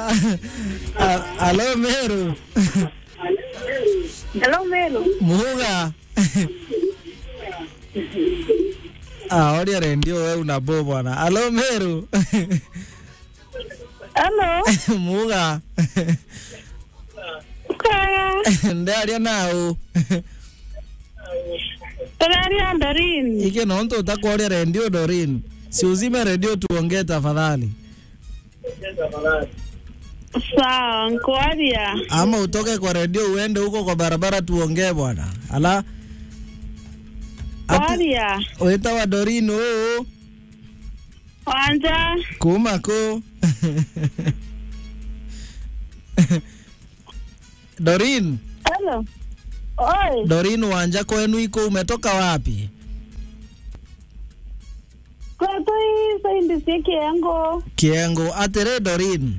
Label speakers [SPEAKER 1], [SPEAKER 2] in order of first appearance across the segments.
[SPEAKER 1] Alo Meru.
[SPEAKER 2] Hello Meru.
[SPEAKER 1] Muga. Odia rendio wewe unabo bwana. Alo Meru.
[SPEAKER 2] Hello.
[SPEAKER 1] Muga.
[SPEAKER 2] Kaya.
[SPEAKER 1] Ndaria nao.
[SPEAKER 2] Tararia Dorin.
[SPEAKER 1] Ike nonto utakodia rendio Dorin. Si uzime redio tuongee tafadhali.
[SPEAKER 2] Sawa, nkuadia.
[SPEAKER 1] Ama utoke kwa redio uende huko kwa barabara tuongee bwana. Ala.
[SPEAKER 2] Kuadia.
[SPEAKER 1] Oita wa Dorin oo.
[SPEAKER 2] Wanja.
[SPEAKER 1] Kumako. Dorin.
[SPEAKER 2] Hello. Oi.
[SPEAKER 1] Dorin wanja kwenu iko umetoka wapi?
[SPEAKER 2] Kwa toi saindi siki yango.
[SPEAKER 1] Kiengo atere Dorin.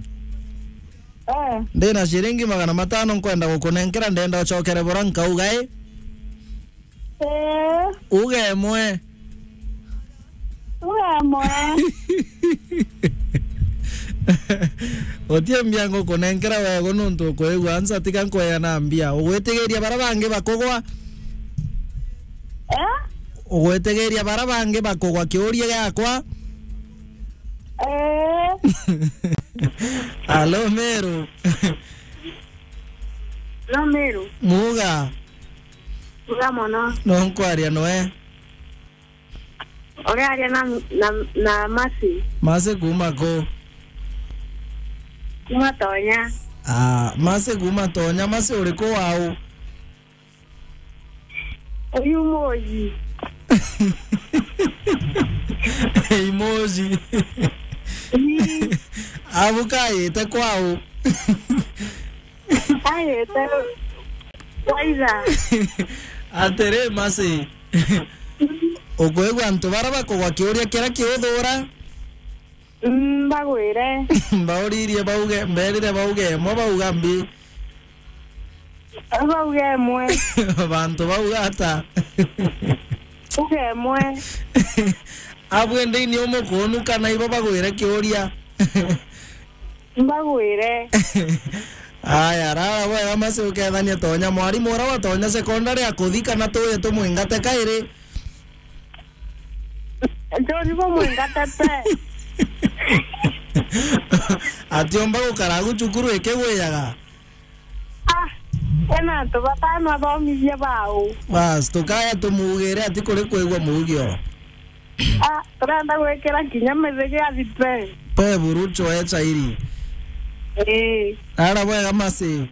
[SPEAKER 1] Ndina shiringi 500 kwenda gukunenkera ndenda uchokere boranka ugai. Uge mwe. Otie mbiango kunenkera wego nuntu kwegwa ansa tikanko ya nambia ugwetegeria barabange bakogwa. Ugwetegeria barabange bakogwa kiuria yakwa. Alo Meru.
[SPEAKER 2] No Meru.
[SPEAKER 1] Muga.
[SPEAKER 2] Muga mono.
[SPEAKER 1] No kwaria noe.
[SPEAKER 2] Ore aria na Masi.
[SPEAKER 1] Mase kumako.
[SPEAKER 2] Kuma Tonya.
[SPEAKER 1] Mase kuma Tonya, Mase uriko wao.
[SPEAKER 2] Emoji.
[SPEAKER 1] Emoji. Abukai te kwao.
[SPEAKER 2] Ai te. Waiza.
[SPEAKER 1] Atere Mase. Ogwegwa antu baraba kogwa kiuria kira kiuthura.
[SPEAKER 2] Bagwire.
[SPEAKER 1] Bauririe bauge mberire bauge mo bauga mbi.
[SPEAKER 2] Bauge mwe.
[SPEAKER 1] Bantu bauga ata.
[SPEAKER 2] Uge mwe.
[SPEAKER 1] Abwende ni omukonu kana ibo bagwire kiuria.
[SPEAKER 2] Bagwire.
[SPEAKER 1] Aya rara we Mase ukethania Tonya mwarimu ora wa Tonya secondary akuthika na tuye tumwingate kairi.
[SPEAKER 2] Njoni bo mwingate pe.
[SPEAKER 1] Atiomba gukaragu cukuru ikegweyaga.
[SPEAKER 2] Ena to batana thomithia bao.
[SPEAKER 1] Bas tukaya tumugire ati kuri kwigwa mugio.
[SPEAKER 2] Turenda gwikira kinya methege athipe.
[SPEAKER 1] Pe burucho echa iri. Ara wega Mase.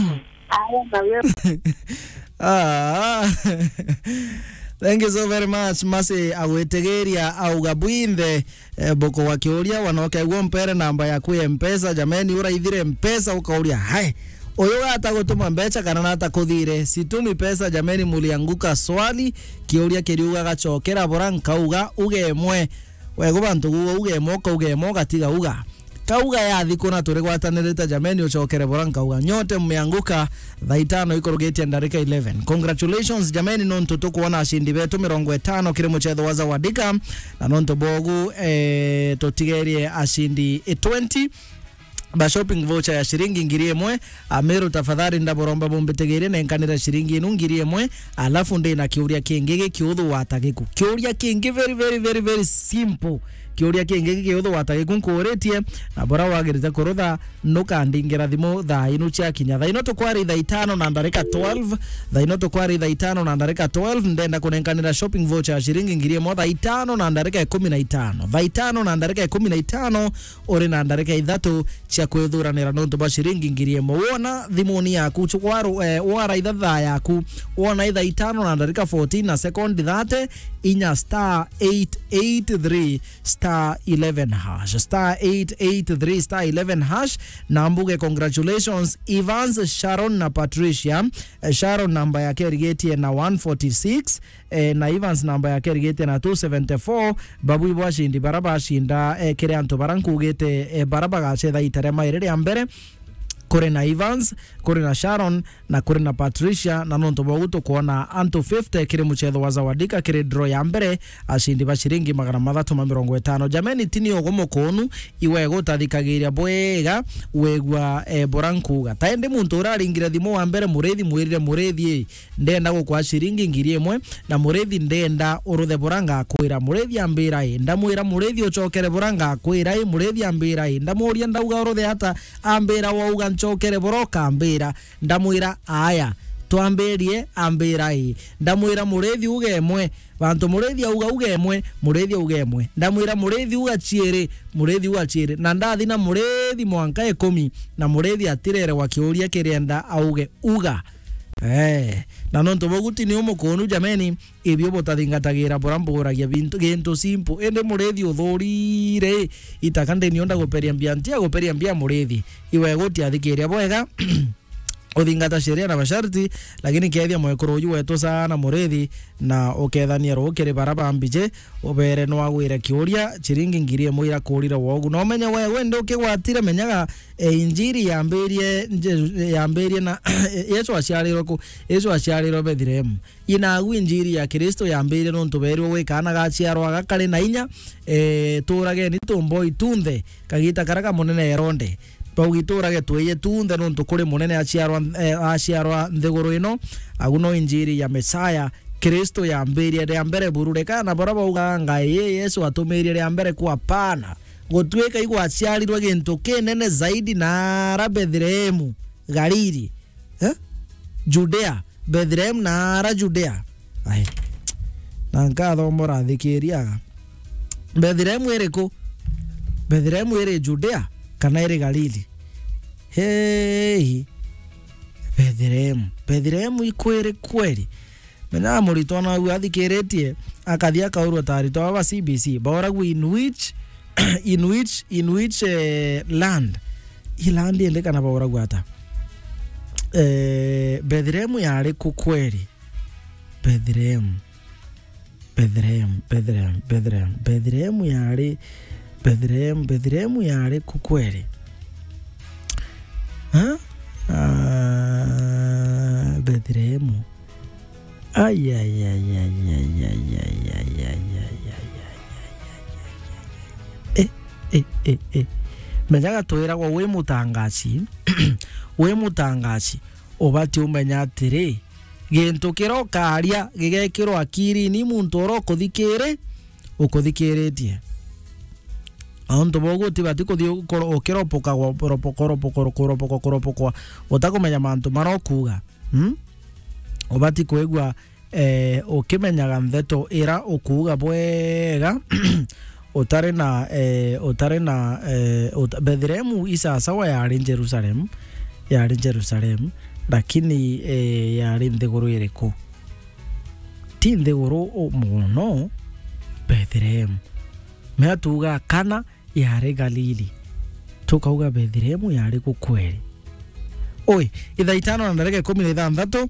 [SPEAKER 1] Thank you so very much Mase agwetegeria auga bwinde boko wa kiuria wanoke gwo mpere namba yaku ya Mpesa jameni uraithire Mpesa ukauria hai oyo hata gutuma mbeca kana nata kuthire situmi pesa jameni mulianguka swali kiuria kiriuga gachokera boranka uga ugemwe wego bantu guo ugemwe gatiga uga kauga ya thikuna turi gwatanirite jameni uchokere boranka uga nyote mmeanguka thaa 5 ikorugetia ndarika 11. Congratulations jameni nonto tukuona ashindi betu 50 kiri muchetho wa zawadika na nonto bogu totigerie ashindi 20 ba shopping voucher ya shiringi ngiri emwe. Ameru tafadhali ndaboromba bombetegere nenkanira shiringi inu ngiri emwe alafu ndina kiuria kingege kiuthu watagiku kiuria kingi very simple kiuria kingi kiuthu watagiku nkuretie na bora wagirite kurutha nukandingira thimu thaa inu cia kinya thaa ino tukwari thaa 5 na ndarika 12 thaa ino tukwari thaa 5 na ndarika 12 ndenda kunenkanira shopping voucher ya shiringi ngiri emwe thaa 5 na ndarika 15 thaa 5 na ndarika 15 ori na ndarika 3 cia kwithuranira nonto ba shiringi ngiri emwe wona thimuni yaku chukwaru wara ithatha yaku wona itha 5 na ndarika 14 na second 30 inya star 883 star 11 hash star 883 star 11 hash na mbuge congratulations Evans Sharon na Patricia. Sharon namba yake rigetie na 146 na Evans namba yake rigetie na 274 babu ibwa shindi baraba shinda kire anto barankugete baraba gache tha itare mairere ambere kuri na Evans, kuri na Sharon na kuri na Patricia na nonto boguto kuona anto 50 kiri muchetho wa Zawadika kiri draw ya mbere ashindi ba shiringi 350. Jameni tini ogomo konu iwe gutathikagiria bwega wegwa borankuga taende muntu uraringira thimo wa mbere murethi mwirire murethi ndenda gukwa shiringi 1000 na murethi ndenda uruthe boranga akwira murethi ambira ndamwira murethi uchokere boranga akwira murethi ambira ndamuria ndauga uruthe hata ambira wauga nchokere boroka ambira ndamwira aya twamberie ambira ndamwira murethi ugemwe bantu murethi auga ugemwe murethi ugemwe ndamwira murethi uga chiere murethi uga chiere na ndathi na murethi mwanka 10 na murethi atirere wakiuria kirienda auge uga na nonto boguti ni umukonu jameni ibyo botathingatagira boramburagia bintu gento simple ende murethi uthurire itakande ni onda goperia mbiantia goperia mbia murethi iwe goti athikiria bwega uthingata sheria na masharti lakini kethia mwekoro uyu wetu sana murethi na ukethania rukiri baraba mbije ubere no agwira kiuria chiringi 1000 ira kurira wogu no menya wewe ndo kigwatire menyaga injiri yamberie na Yesu aciariro Bethlehem ina injiri ya Kristo yamberie no ntuberi we kana gaciarwa gakare na inya turage ni tumbo itunthe kagita karaka munene Heronde paugiturage tweye tunthe no ntukuri munene aciarwa nthiguru ino aguno injiri ya Mesaya Kristo yamberie ya mbere burure kana baraba uganga Yesu atumirie ya mbere kwa pana gotweka igwa aciarirwe gintu kinene zaidi na Bethlehem Galili Judea Bethlehem na Judea ai nanka thomora thikiria Bethlehem ereko Bethlehem ere Judea kana ere Galili hey Bethlehem ikwere kweli mena murito na athikiretie akathia kaurwa tarito wa CBC bora in which land iland ende kana bora gwata Bethlehem yari kukweli Bethlehem yari kukweli Bethlehem menyaga twira gwa we mutangaci obati umenya atiri gintu kirokaria gigekirwo akiri ni muntu orokuthikire ukuthikiritie onto boguti bati kuthi ukiropoka ropoka utakumenya mantu marokuga obati kwegwa ukimenyaga ntheto ira ukuga bwega utare na Bethlehem isasawa yari Jerusalem lakini yari nthiguru iriku ti nthiguru muno Bethlehem meatuga kana yari Galili tukauga Bethlehem yari kukweli oi itha 5 na ndareke 16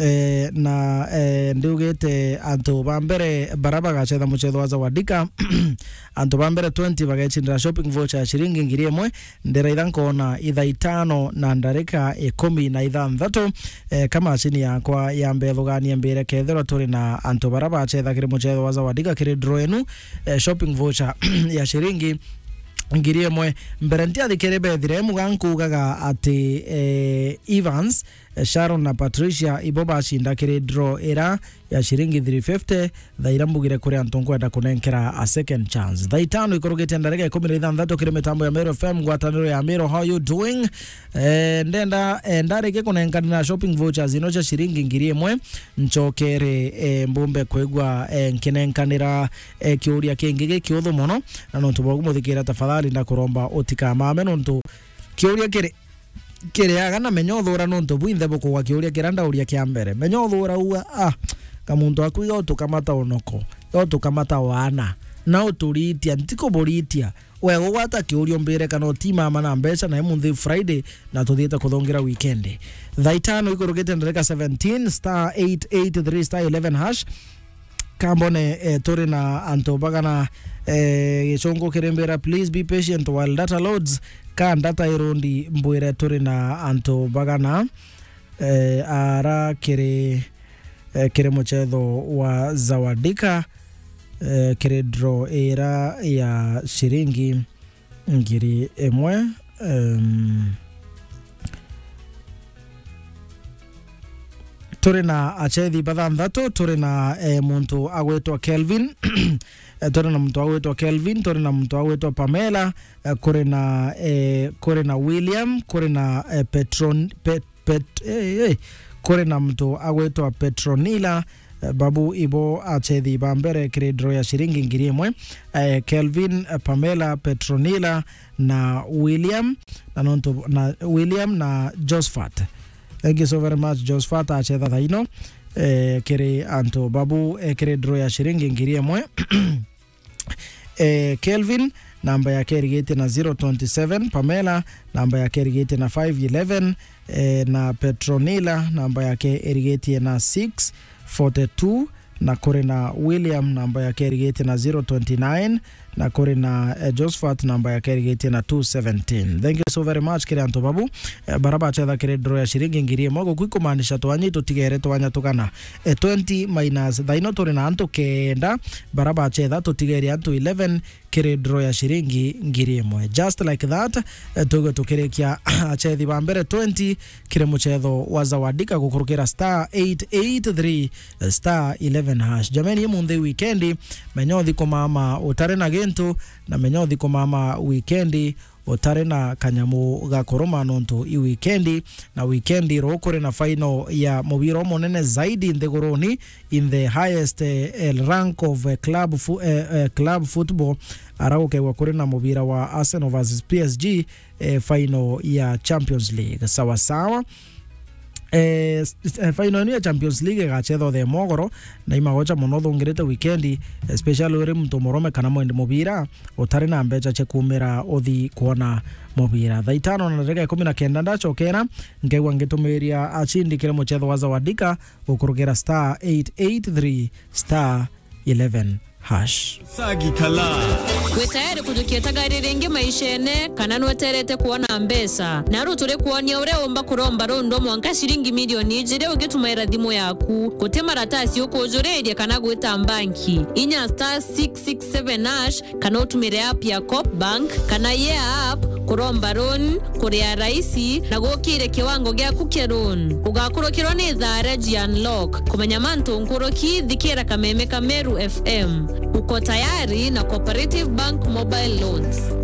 [SPEAKER 1] na ndiugite antu bambere baraba gacetha muchetho wa Zawadika antu bambere 20 bagechindira shopping voucher ya shiringi 1000 ndira nkona itha 5 na ndareka 16 kama chini yakwa ya mbethugania mbere kethero turi na antu baraba gacetha kiri muchetho wa Zawadika kiri draw enu shopping voucher ya shiringi 1000 mbere ntiathikire Bethlehem gankugaga ati Evans Sharon na Patricia iboba shinda kire draw era ya shiringi 350 thaira mbugire kuri antongo enda kunenkera a second chance thaitano ikorogete ndarega 16 kire mitambo ya Mero FM gwataniro ya Mero how you doing ndenda ndareke kunenkana na shopping vouchers ino cha shiringi 1000 nchokere mbumbe kwegwa nkinenkanira kiuria kingi kiotho mono na nontu bogu muthikira tafadhali ndakuromba utika mame nontu kiuria kire agana menyothura nonto bwinthe boko gwa kiuria kiranda uria kia mbere menyothura uga kamuntu akuiga utukamata onoko utukamata wana na uturitia ntiko boritia we gwata kiurio mbere kana tima mana mbeca na emuthi Friday na tuthieta kuthongira weekend thaitano ikorogete ndareka 17 star 883 star 11 hash kambone turi na anto bagana gichongo kirembera please be patient while data loads kan data irondi mbwire turi na anto bagana ara kire muchetho wa Zawadika kire draw era ya shiringi ngiri emwe turi na achethi bathanthatu turi na muntu agwetwa Kelvin turi na muntu agwetwa Kelvin turi na muntu agwetwa Pamela kuri na William kuri na kuri na muntu agwetwa Petronila babu ibo achethi bambere kire draw ya shiringi ngiri emwe Kelvin, Pamela, Petronila na William na William na Josephat. Thank you so very much Josephat achetha thaino kire anto babu kire draw ya shiringi ngiri emwe Kelvin namba yake irigete na 027, Pamela namba yake irigete na 511 na Petronila namba yake irigete na 642 na kore na William namba yake irigete na 029 na kore na Josephat namba yake irigete na 217. Thank you so very much kire anto babu baraba achetha kire draw ya shiringi ngiri emwe gwikumanisha twanyi tutigere twanya tukana 20 minus thaino turi na anto kenda baraba achetha tutigere anto 11 kire draw ya shiringi ngiri emwe. Just like that tugo tukirekia achethi bambere 20 kire muchetho wa Zawadika gukurukira star 883 star 11 hash. Jamani munde weekendi menyothi komama utare na gento na menyothi komama weekendi otare na kanyamu ga koroma nonto i weekendi na weekendi rokore na final ya mobiro monene zaidi ndegoroni in the highest rank of club football arauke wakore na mobira wa Arsenal versus PSG final ya Champions League sawa sawa. Final ya Champions League gachetho the mogoro na imagocha muno thongirete weekendi especially uri mtu morome kana mwende mobira otari na mbecha che kumira othi kuona mobira thaitano na ndege 19 ndachokera ngegwa ngitumiria achindikire muchetho wa Zawadika ukurugera star 883 star 11 hash.
[SPEAKER 3] Sagi kala
[SPEAKER 4] wetayari kutukietagarire maishene kana nweterete kuona mbesa naru turi kuonia ure omba kuromba rondo mwanka shiringi milioni jire ugetumaira thimu yaku gutema ratasi ukojoreria kana gwita banki inya star 667 hash kana utumire app ya Coop Bank kana ye app kuromba ron kuria raisi na gukire kiwango gya kukeron ugakurokirwa ni thara unlock kumenya manto nkuroki thikira kameme Kameru FM. Uko tayari na Cooperative Bank Mobile Loans.